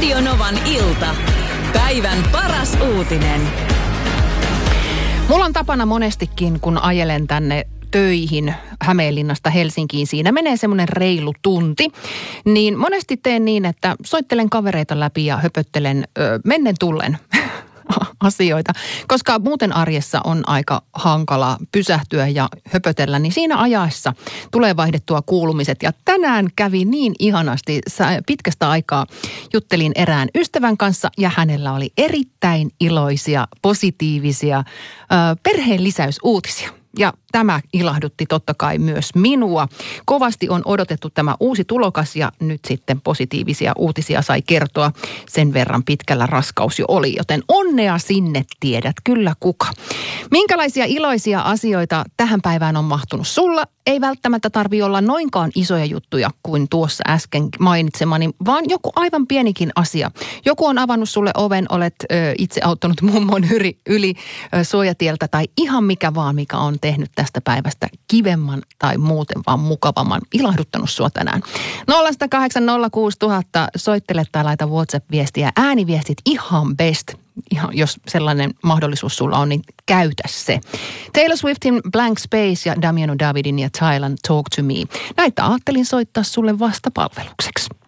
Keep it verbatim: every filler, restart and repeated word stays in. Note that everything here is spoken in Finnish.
Radio Novan ilta. Päivän paras uutinen. Mulla on tapana monestikin, kun ajelen tänne töihin Hämeenlinnasta Helsinkiin, siinä menee semmoinen reilu tunti, niin monesti teen niin, että soittelen kavereita läpi ja höpöttelen ö, mennen tullen asioita, koska muuten arjessa on aika hankala pysähtyä ja höpötellä, niin siinä ajassa tulee vaihdettua kuulumiset. Ja tänään kävi niin ihanasti, pitkästä aikaa juttelin erään ystävän kanssa ja hänellä oli erittäin iloisia, positiivisia ö, perheen lisäysuutisia. Ja tämä ilahdutti totta kai myös minua. Kovasti on odotettu tämä uusi tulokas ja nyt sitten positiivisia uutisia sai kertoa. Sen verran pitkällä raskaus jo oli, joten onnea sinne, tiedät kyllä kuka. Minkälaisia iloisia asioita tähän päivään on mahtunut sulla? Ei välttämättä tarvitse olla noinkaan isoja juttuja kuin tuossa äsken mainitsemani, vaan joku aivan pienikin asia. Joku on avannut sulle oven, olet ö, itse auttanut mummon yli, yli ö, suojatieltä tai ihan mikä vaan, mikä on tehnyt tästä päivästä kivemman tai muuten vaan mukavamman, ilahduttanut sua tänään. nolla yksi nolla kahdeksan nolla kuusi nolla nolla nolla soittele tai laita WhatsApp-viestiä, ääniviestit ihan best. Ihan, jos sellainen mahdollisuus sulla on, niin käytä se. Taylor Swiftin Blank Space ja Damiano Davidin ja Thailand Talk to Me. Näitä ajattelin soittaa sulle vastapalvelukseksi.